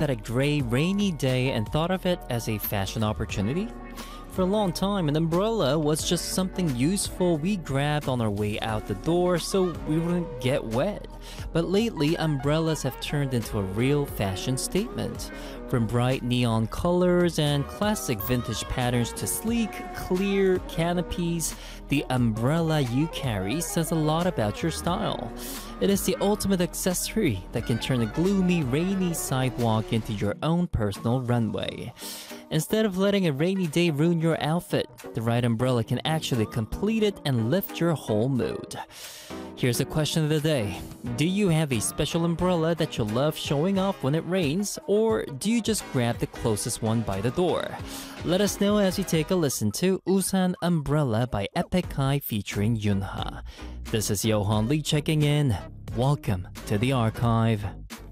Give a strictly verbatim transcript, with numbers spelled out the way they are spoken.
had a gray, rainy day and thought of it as a fashion opportunity? For a long time, an umbrella was just something useful we grabbed on our way out the door so we wouldn't get wet. But lately, umbrellas have turned into a real fashion statement. From bright neon colors and classic vintage patterns to sleek, clear canopies, the umbrella you carry says a lot about your style. It is the ultimate accessory that can turn a gloomy, rainy sidewalk into your own personal runway. Instead of letting a rainy day ruin your outfit, the right umbrella can actually complete it and lift your whole mood. Here's the question of the day. Do you have a special umbrella that you love showing off when it rains, or do you just grab the closest one by the door? Let us know as you take a listen to Usan Umbrella by Epic High featuring Yunha. This is Johan Lee checking in. Welcome to the archive.